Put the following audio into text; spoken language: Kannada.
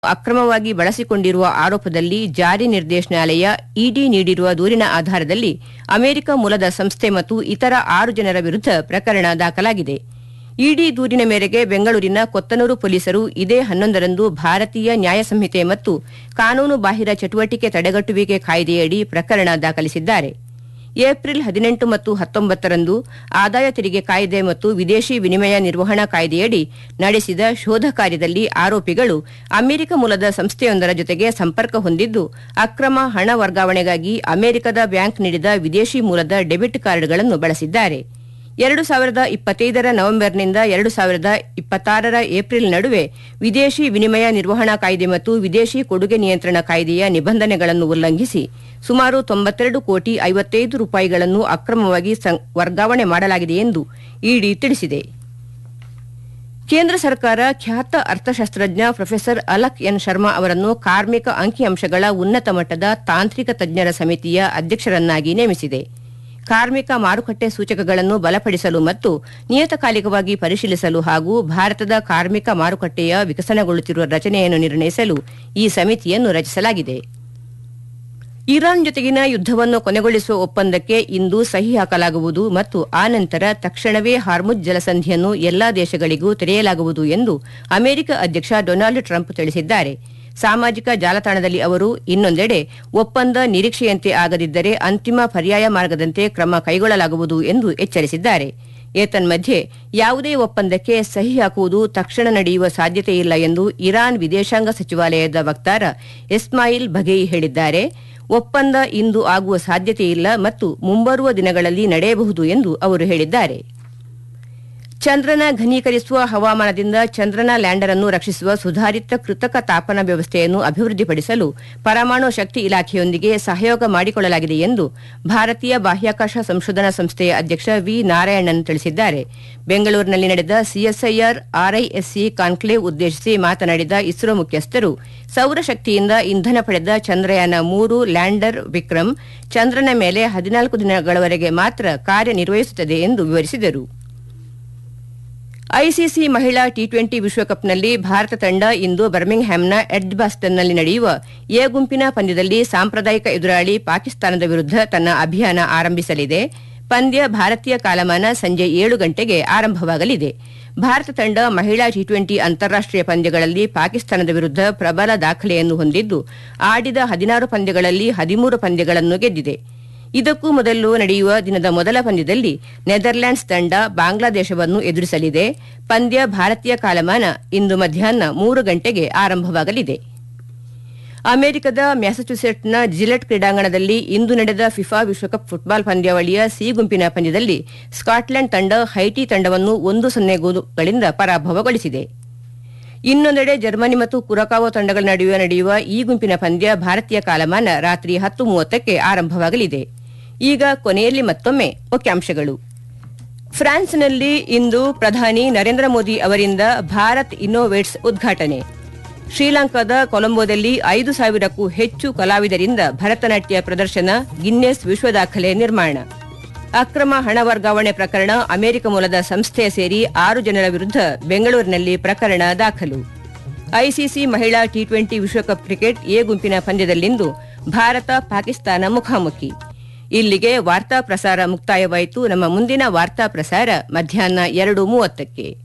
ಅಕ್ರಮವಾಗಿ ಬಳಸಿಕೊಂಡಿರುವ ಆರೋಪದಲ್ಲಿ ಜಾರಿ ನಿರ್ದೇಶನಾಲಯ ಇಡಿ ನೀಡಿರುವ ದೂರಿನ ಆಧಾರದಲ್ಲಿ ಅಮೆರಿಕ ಮೂಲದ ಸಂಸ್ಥೆ ಮತ್ತು ಇತರ 6 ಜನರ ವಿರುದ್ಧ ಪ್ರಕರಣ ದಾಖಲಾಗಿದೆ. ಇಡಿ ದೂರಿನ ಮೇರೆಗೆ ಬೆಂಗಳೂರಿನ ಕೊತ್ತನೂರು ಪೊಲೀಸರು ಇದೇ 11ರಂದು ಭಾರತೀಯ ನ್ಯಾಯ ಸಂಹಿತೆ ಮತ್ತು ಕಾನೂನು ಬಾಹಿರ ಚಟುವಟಿಕೆ ತಡೆಗಟ್ಟುವಿಕೆ ಕಾಯ್ದೆಯಡಿ ಪ್ರಕರಣ ದಾಖಲಿಸಿದ್ದಾರೆ. ಏಪ್ರಿಲ್ 18 ಮತ್ತು 19ರಂದು ಆದಾಯ ತೆರಿಗೆ ಕಾಯ್ದೆ ಮತ್ತು ವಿದೇಶಿ ವಿನಿಮಯ ನಿರ್ವಹಣಾ ಕಾಯ್ದೆಯಡಿ ನಡೆಸಿದ ಶೋಧ ಕಾರ್ಯದಲ್ಲಿ ಆರೋಪಿಗಳು ಅಮೆರಿಕ ಮೂಲದ ಸಂಸ್ಥೆಯೊಂದರ ಜೊತೆಗೆ ಸಂಪರ್ಕ ಹೊಂದಿದ್ದು ಅಕ್ರಮ ಹಣ ವರ್ಗಾವಣೆಗಾಗಿ ಅಮೆರಿಕದ ಬ್ಯಾಂಕ್ ನೀಡಿದ ವಿದೇಶಿ ಮೂಲದ ಡೆಬಿಟ್ ಕಾರ್ಡ್ಗಳನ್ನು ಬಳಸಿದ್ದಾರೆ. 2025ರ ನವೆಂಬರ್ನಿಂದ 2026ರ ಏಪ್ರಿಲ್ ನಡುವೆ ವಿದೇಶಿ ವಿನಿಮಯ ನಿರ್ವಹಣಾ ಕಾಯ್ದೆ ಮತ್ತು ವಿದೇಶಿ ಕೊಡುಗೆ ನಿಯಂತ್ರಣ ಕಾಯ್ದೆಯ ನಿಬಂಧನೆಗಳನ್ನು ಉಲ್ಲಂಘಿಸಿ ಸುಮಾರು 92 ಕೋಟಿ 55 ರೂಪಾಯಿಗಳನ್ನು ಅಕ್ರಮವಾಗಿ ವರ್ಗಾವಣೆ ಮಾಡಲಾಗಿದೆ ಎಂದು ಇಡಿ ತಿಳಿಸಿದೆ. ಕೇಂದ್ರ ಸರ್ಕಾರ ಖ್ಯಾತ ಅರ್ಥಶಾಸ್ತ್ರಜ್ಞ ಪ್ರೊಫೆಸರ್ ಅಲಕ್ ಎನ್ ಶರ್ಮಾ ಅವರನ್ನು ಕಾರ್ಮಿಕ ಅಂಕಿಅಂಶಗಳ ಉನ್ನತ ಮಟ್ಟದ ತಾಂತ್ರಿಕ ತಜ್ಞರ ಸಮಿತಿಯ ಅಧ್ಯಕ್ಷರನ್ನಾಗಿ ನೇಮಿಸಿದೆ. ಕಾರ್ಮಿಕ ಮಾರುಕಟ್ಟೆ ಸೂಚಕಗಳನ್ನು ಬಲಪಡಿಸಲು ಮತ್ತು ನಿಯತಕಾಲಿಕವಾಗಿ ಪರಿಶೀಲಿಸಲು ಹಾಗೂ ಭಾರತದ ಕಾರ್ಮಿಕ ಮಾರುಕಟ್ಟೆಯ ವಿಕಸನಗೊಳ್ಳುತ್ತಿರುವ ರಚನೆಯನ್ನು ನಿರ್ಣಯಿಸಲು ಈ ಸಮಿತಿಯನ್ನು ರಚಿಸಲಾಗಿದೆ. ಇರಾನ್ ಜೊತೆಗಿನ ಯುದ್ದವನ್ನು ಕೊನೆಗೊಳಿಸುವ ಒಪ್ಪಂದಕ್ಕೆ ಇಂದು ಸಹಿ ಹಾಕಲಾಗುವುದು ಮತ್ತು ಆ ನಂತರ ತಕ್ಷಣವೇ ಹಾರ್ಮುಜ್ ಜಲಸಂಧಿಯನ್ನು ಎಲ್ಲಾ ದೇಶಗಳಿಗೂ ತೆರೆಯಲಾಗುವುದು ಎಂದು ಅಮೆರಿಕ ಅಧ್ಯಕ್ಷ ಡೊನಾಲ್ಡ್ ಟ್ರಂಪ್ ತಿಳಿಸಿದ್ದಾರೆ. ಸಾಮಾಜಿಕ ಜಾಲತಾಣದಲ್ಲಿ ಅವರು ಇನ್ನೊಂದೆಡೆ ಒಪ್ಪಂದ ನಿರೀಕ್ಷೆಯಂತೆ ಆಗದಿದ್ದರೆ ಅಂತಿಮ ಪರ್ಯಾಯ ಮಾರ್ಗದಂತೆ ಕ್ರಮ ಕೈಗೊಳ್ಳಲಾಗುವುದು ಎಂದು ಎಚ್ಚರಿಸಿದ್ದಾರೆ. ಏತನ್ಮಧ್ಯೆ ಯಾವುದೇ ಒಪ್ಪಂದಕ್ಕೆ ಸಹಿ ಹಾಕುವುದು ತಕ್ಷಣ ನಡೆಯುವ ಸಾಧ್ಯತೆಯಿಲ್ಲ ಎಂದು ಇರಾನ್ ವಿದೇಶಾಂಗ ಸಚಿವಾಲಯದ ವಕ್ತಾರ ಇಸ್ಮಾಯಿಲ್ ಬಘೇಯಿ ಹೇಳಿದ್ದಾರೆ. ಒಪ್ಪಂದ ಇಂದು ಆಗುವ ಸಾಧ್ಯತೆಯಿಲ್ಲ ಮತ್ತು ಮುಂಬರುವ ದಿನಗಳಲ್ಲಿ ನಡೆಯಬಹುದು ಎಂದು ಅವರು ಹೇಳಿದ್ದಾರೆ. ಚಂದ್ರನ ಘನೀಕರಿಸುವ ಹವಾಮಾನದಿಂದ ಚಂದ್ರನ ಲ್ಯಾಂಡರ್ ಅನ್ನು ರಕ್ಷಿಸುವ ಸುಧಾರಿತ ಕೃತಕ ತಾಪನ ವ್ಯವಸ್ಥೆಯನ್ನು ಅಭಿವೃದ್ಧಿಪಡಿಸಲು ಪರಮಾಣು ಶಕ್ತಿ ಇಲಾಖೆಯೊಂದಿಗೆ ಸಹಯೋಗ ಮಾಡಿಕೊಳ್ಳಲಾಗಿದೆ ಎಂದು ಭಾರತೀಯ ಬಾಹ್ಯಾಕಾಶ ಸಂಶೋಧನಾ ಸಂಸ್ಥೆಯ ಅಧ್ಯಕ್ಷ ವಿ ನಾರಾಯಣನ್ ತಿಳಿಸಿದ್ದಾರೆ. ಬೆಂಗಳೂರಿನಲ್ಲಿ ನಡೆದ ಸಿಎಸ್ಐಆರ್ ಆರ್ಐಎಸ್ಸಿ ಕಾನ್ಕ್ಲೇವ್ ಉದ್ದೇಶಿಸಿ ಮಾತನಾಡಿದ ಇಸ್ರೋ ಮುಖ್ಯಸ್ಥರು, ಸೌರಶಕ್ತಿಯಿಂದ ಇಂಧನ ಪಡೆದ ಚಂದ್ರಯಾನ 3 ಲ್ಯಾಂಡರ್ ವಿಕ್ರಮ್ ಚಂದ್ರನ ಮೇಲೆ 14 ದಿನಗಳವರೆಗೆ ಮಾತ್ರ ಕಾರ್ಯನಿರ್ವಹಿಸುತ್ತದೆ ಎಂದು ವಿವರಿಸಿದರು. ಐಸಿಸಿ ಮಹಿಳಾ ಟಿ20 ವಿಶ್ವಕಪ್ನಲ್ಲಿ ಭಾರತ ತಂಡ ಇಂದು ಬರ್ಮಿಂಗ್ಹ್ಯಾಮ್ನ ಎಡ್ಜ್ಬಾಸ್ಟನ್ನಲ್ಲಿ ನಡೆಯುವ ಎ ಗುಂಪಿನ ಪಂದ್ಯದಲ್ಲಿ ಸಾಂಪ್ರದಾಯಿಕ ಎದುರಾಳಿ ಪಾಕಿಸ್ತಾನದ ವಿರುದ್ಧ ತನ್ನ ಅಭಿಯಾನ ಆರಂಭಿಸಲಿದೆ. ಪಂದ್ಯ ಭಾರತೀಯ ಕಾಲಮಾನ ಸಂಜೆ 7 ಗಂಟೆಗೆ ಆರಂಭವಾಗಲಿದೆ. ಭಾರತ ತಂಡ ಮಹಿಳಾ ಟಿ20 ಅಂತಾರಾಷ್ಟೀಯ ಪಂದ್ಯಗಳಲ್ಲಿ ಪಾಕಿಸ್ತಾನದ ವಿರುದ್ಧ ಪ್ರಬಲ ದಾಖಲೆಯನ್ನು ಹೊಂದಿದ್ದು ಆಡಿದ 16 ಪಂದ್ಯಗಳಲ್ಲಿ 13 ಪಂದ್ಯಗಳನ್ನು ಗೆದ್ದಿದೆ. ಇದಕ್ಕೂ ಮೊದಲು ನಡೆಯುವ ದಿನದ ಮೊದಲ ಪಂದ್ಯದಲ್ಲಿ ನೆದರ್ಲ್ಯಾಂಡ್ಸ್ ತಂಡ ಬಾಂಗ್ಲಾದೇಶವನ್ನು ಎದುರಿಸಲಿದೆ. ಪಂದ್ಯ ಭಾರತೀಯ ಕಾಲಮಾನ ಇಂದು ಮಧ್ಯಾಹ್ನ 3 ಗಂಟೆಗೆ ಆರಂಭವಾಗಲಿದೆ. ಅಮೆರಿಕದ ಮ್ಯಾಸಚೂಸೆಟ್ಸ್ನ ಜಿಲೆಟ್ ಕ್ರೀಡಾಂಗಣದಲ್ಲಿ ಇಂದು ನಡೆದ ಫಿಫಾ ವಿಶ್ವಕಪ್ ಫುಟ್ಬಾಲ್ ಪಂದ್ಯಾವಳಿಯ ಸಿ ಗುಂಪಿನ ಪಂದ್ಯದಲ್ಲಿ ಸ್ಕಾಟ್ಲೆಂಡ್ ತಂಡ ಹೈಟಿ ತಂಡವನ್ನು 1-0 ಗೋಲುಗಳಿಂದ ಪರಾಭವಗೊಳಿಸಿದೆ. ಇನ್ನೊಂದೆಡೆ ಜರ್ಮನಿ ಮತ್ತು ಕುರಕಾವೋ ತಂಡಗಳ ನಡುವೆ ನಡೆಯುವ ಈ ಗುಂಪಿನ ಪಂದ್ಯ ಭಾರತೀಯ ಕಾಲಮಾನ ರಾತ್ರಿ 10:30ಕ್ಕೆ ಆರಂಭವಾಗಲಿದೆ. ಈಗ ಕೊನೆಯಲ್ಲಿ ಮತ್ತೊಮ್ಮೆ ಮುಖ್ಯಾಂಶಗಳು. ಫ್ರಾನ್ಸ್ನಲ್ಲಿ ಇಂದು ಪ್ರಧಾನಿ ನರೇಂದ್ರ ಮೋದಿ ಅವರಿಂದ ಭಾರತ್ ಇನ್ನೋವೇಟ್ಸ್ ಉದ್ಘಾಟನೆ. ಶ್ರೀಲಂಕಾದ ಕೊಲಂಬೋದಲ್ಲಿ 5,000ಕ್ಕೂ ಹೆಚ್ಚು ಕಲಾವಿದರಿಂದ ಭರತನಾಟ್ಯ ಪ್ರದರ್ಶನ, ಗಿನ್ನೆಸ್ ವಿಶ್ವ ದಾಖಲೆ ನಿರ್ಮಾಣ. ಅಕ್ರಮ ಹಣ ವರ್ಗಾವಣೆ ಪ್ರಕರಣ, ಅಮೆರಿಕ ಮೂಲದ ಸಂಸ್ಥೆ ಸೇರಿ 6 ಜನರ ವಿರುದ್ಧ ಬೆಂಗಳೂರಿನಲ್ಲಿ ಪ್ರಕರಣ ದಾಖಲು. ಐಸಿಸಿ ಮಹಿಳಾ ಟಿ20 ವಿಶ್ವಕಪ್ ಕ್ರಿಕೆಟ್ ಎ ಗುಂಪಿನ ಪಂದ್ಯದಲ್ಲಿಂದು ಭಾರತ ಪಾಕಿಸ್ತಾನ ಮುಖಾಮುಖಿ. ಇಲ್ಲಿಗೆ ವಾರ್ತಾ ಪ್ರಸಾರ ಮುಕ್ತಾಯವಾಯಿತು. ನಮ್ಮ ಮುಂದಿನ ವಾರ್ತಾ ಪ್ರಸಾರ ಮಧ್ಯಾಹ್ನ 2:30ಕ್ಕೆ.